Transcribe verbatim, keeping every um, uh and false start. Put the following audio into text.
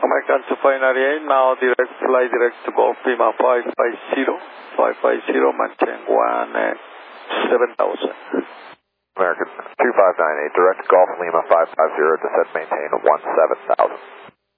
American two five nine eight, now direct fly direct to Golf Lima five five zero, five five zero, maintain one seven thousand. American two five nine eight, direct Golf Lima five five zero, descend maintain one seven thousand.